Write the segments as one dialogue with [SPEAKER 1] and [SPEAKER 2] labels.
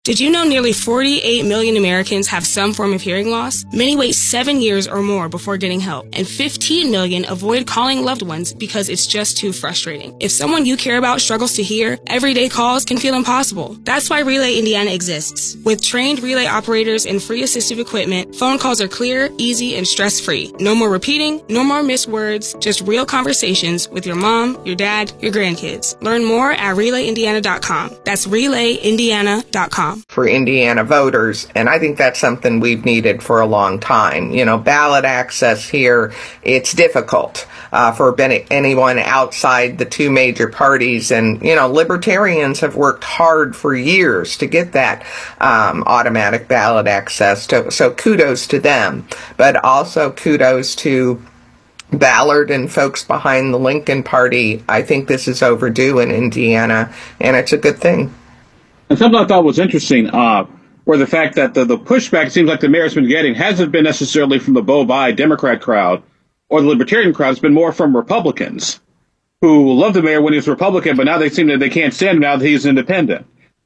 [SPEAKER 1] Did you know nearly 48 million Americans have some form of hearing loss? Many wait 7 years or more before getting help, and 15 million avoid calling loved ones because it's just too frustrating. If someone you care about struggles to hear, everyday calls can feel impossible. That's why Relay Indiana exists. With trained relay operators and free assistive equipment, phone calls are clear, easy, and stress-free. No more repeating, no more missed words, just real conversations with your mom, your dad, your grandkids. Learn more at RelayIndiana.com. That's RelayIndiana.com.
[SPEAKER 2] For Indiana voters, and I think that's something we've needed for a long time. You know, ballot access here, it's difficult for anyone outside the two major parties, and, you know, libertarians have worked hard for years to get that automatic ballot access, so kudos to them, but also kudos to Ballard and folks behind the Lincoln Party. I think this is overdue in Indiana, and it's a good thing.
[SPEAKER 3] And something I thought was interesting, were the fact that the pushback it seems like the mayor's been getting hasn't been necessarily from the Bo-Bi Democrat crowd or the Libertarian crowd. It's been more from Republicans who loved the mayor when he was Republican, but now they seem that they can't stand him now that he's independent.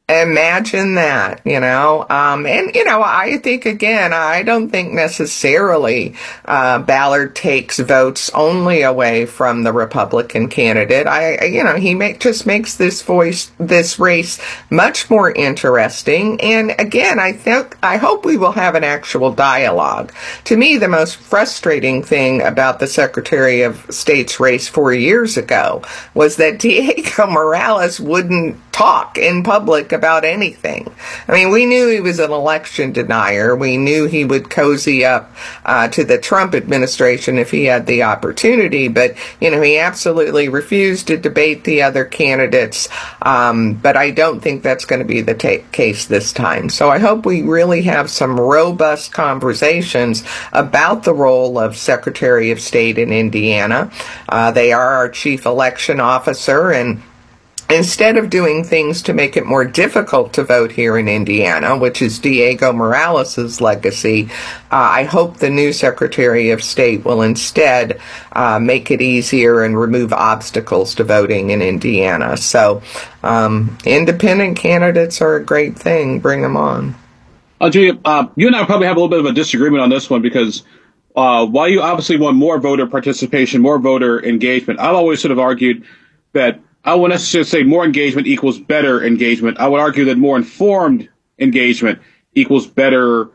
[SPEAKER 2] Imagine that, you know, and, you know, I think, again, I don't think necessarily Ballard takes votes only away from the Republican candidate. He just makes this race much more interesting. And again, I hope we will have an actual dialogue. To me, the most frustrating thing about the Secretary of State's race 4 years ago was that Diego Morales wouldn't talk in public about anything. I mean, we knew he was an election denier. We knew he would cozy up to the Trump administration if he had the opportunity, but, you know, he absolutely refused to debate the other candidates, but I don't think that's going to be the case this time. So I hope we really have some robust conversations about the role of Secretary of State in Indiana. They are our chief election officer, and instead of doing things to make it more difficult to vote here in Indiana, which is Diego Morales' legacy, I hope the new Secretary of State will instead make it easier and remove obstacles to voting in Indiana. So independent candidates are a great thing. Bring them on.
[SPEAKER 3] Julia, you and I probably have a little bit of a disagreement on this one because while you obviously want more voter participation, more voter engagement, I've always sort of argued that I wouldn't necessarily say more engagement equals better engagement. I would argue that more informed engagement equals better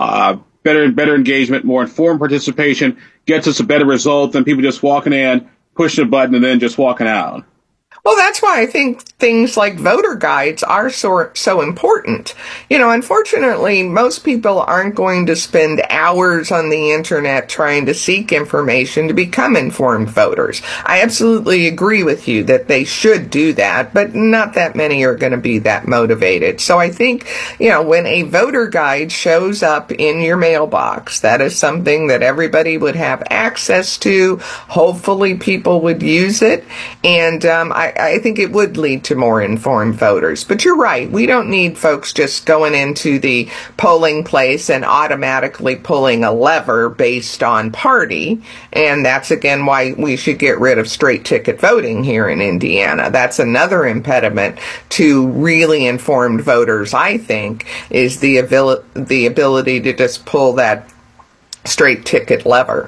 [SPEAKER 3] engagement. More informed participation gets us a better result than people just walking in, pushing a button, and then just walking out.
[SPEAKER 2] Well, that's why I think things like voter guides are so important. You know, unfortunately, most people aren't going to spend hours on the internet trying to seek information to become informed voters. I absolutely agree with you that they should do that, but not that many are going to be that motivated. So I think, you know, when a voter guide shows up in your mailbox, that is something that everybody would have access to. Hopefully people would use it, and I think it would lead to more informed voters. But you're right. We don't need folks just going into the polling place and automatically pulling a lever based on party. And that's, again, why we should get rid of straight ticket voting here in Indiana. That's another impediment to really informed voters, I think, is the ability to just pull that straight ticket lever.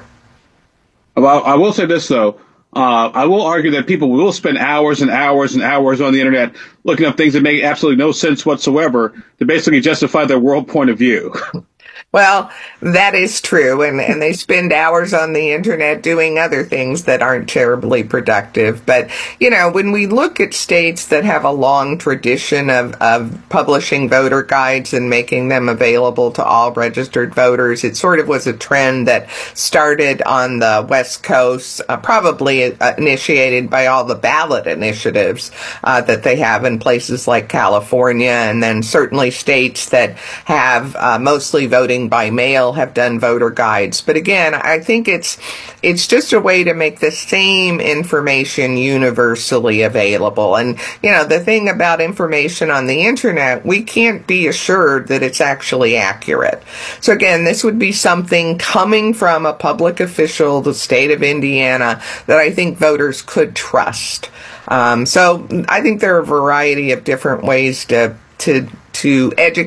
[SPEAKER 3] Well, I will say this, though. I will argue that people will spend hours and hours and hours on the internet looking up things that make absolutely no sense whatsoever to basically justify their world point of view.
[SPEAKER 2] Well, that is true, and they spend hours on the internet doing other things that aren't terribly productive. But, you know, when we look at states that have a long tradition of publishing voter guides and making them available to all registered voters, it sort of was a trend that started on the West Coast, probably initiated by all the ballot initiatives that they have in places like California, and then certainly states that have mostly voting by mail have done voter guides. But again, I think it's just a way to make the same information universally available. And, you know, the thing about information on the internet, we can't be assured that it's actually accurate. So again, this would be something coming from a public official, the state of Indiana, that I think voters could trust. So I think there are a variety of different ways to educate